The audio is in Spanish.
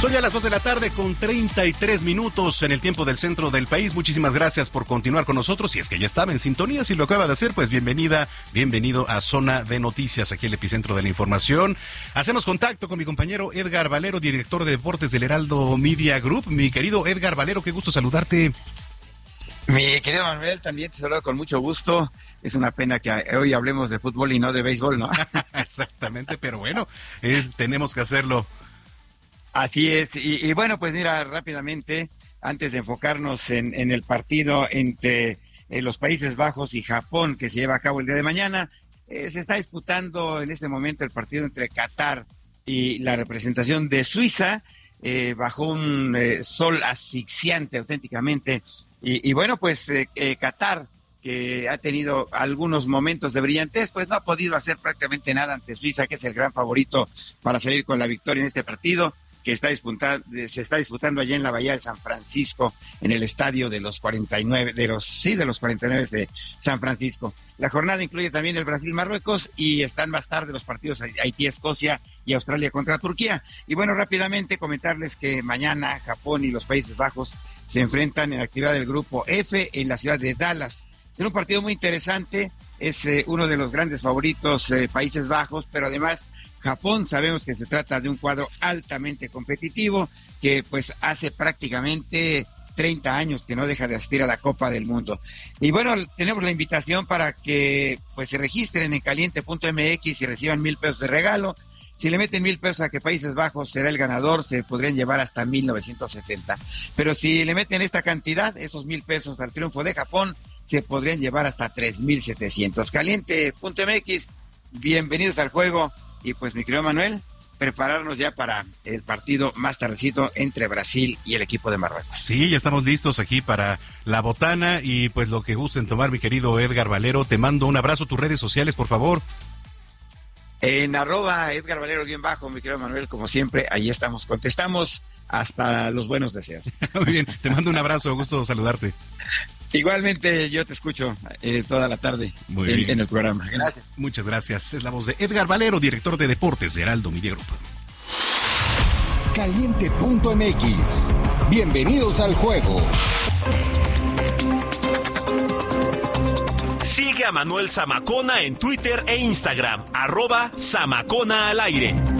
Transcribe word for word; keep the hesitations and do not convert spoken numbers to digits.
Son ya las dos de la tarde con treinta y tres minutos en el tiempo del centro del país. Muchísimas gracias por continuar con nosotros. Si es que ya estaba en sintonía, si lo acaba de hacer, pues bienvenida, bienvenido a Zona de Noticias, aquí el epicentro de la información. Hacemos contacto con mi compañero Edgar Valero, director de deportes del Heraldo Media Group. Mi querido Edgar Valero, qué gusto saludarte. Mi querido Manuel, también te saludo con mucho gusto. Es una pena que hoy hablemos de fútbol y no de béisbol, ¿no? Exactamente, pero bueno, es, tenemos que hacerlo. Así es, y, y bueno, pues mira, rápidamente, antes de enfocarnos en, en el partido entre eh, los Países Bajos y Japón, que se lleva a cabo el día de mañana, eh, se está disputando en este momento el partido entre Qatar y la representación de Suiza, eh, bajo un eh, sol asfixiante auténticamente, y, y bueno, pues eh, eh, Qatar, que ha tenido algunos momentos de brillantez, pues no ha podido hacer prácticamente nada ante Suiza, que es el gran favorito para salir con la victoria en este partido, que está disputando, se está disputando allá en la Bahía de San Francisco, en el estadio de los cuarenta y nueve, de los, sí, de los cuarenta y nueve de San Francisco. La jornada incluye también el Brasil-Marruecos y están más tarde los partidos Haití-Escocia y Australia contra Turquía. Y bueno, rápidamente comentarles que mañana Japón y los Países Bajos se enfrentan en la actividad del grupo F en la ciudad de Dallas. Es un partido muy interesante, es eh, uno de los grandes favoritos eh, Países Bajos, pero además Japón, sabemos que se trata de un cuadro altamente competitivo, que pues hace prácticamente treinta años que no deja de asistir a la Copa del Mundo. Y bueno, tenemos la invitación para que pues se registren en caliente punto m x y reciban mil pesos de regalo. Si le meten mil pesos a que Países Bajos será el ganador, se podrían llevar hasta mil novecientos setenta. Pero si le meten esta cantidad, esos mil pesos al triunfo de Japón, se podrían llevar hasta tres mil setecientos. caliente punto m x, bienvenidos al juego. Y pues mi querido Manuel, prepararnos ya para el partido más tardecito entre Brasil y el equipo de Marruecos. Sí, ya estamos listos aquí para la botana y pues lo que gusten tomar, mi querido Edgar Valero. Te mando un abrazo. Tus redes sociales, por favor. En arroba Edgar Valero bien bajo, mi querido Manuel, como siempre, ahí estamos, contestamos hasta los buenos deseos. Muy bien, te mando un abrazo, gusto saludarte. Igualmente yo te escucho eh, toda la tarde Muy en, bien. en el programa. Gracias. Muchas gracias. Es la voz de Edgar Valero, director de deportes de Heraldo Media Group. caliente punto m x. Bienvenidos al juego. Sigue a Manuel Zamacona en Twitter e Instagram, arroba Zamacona al aire.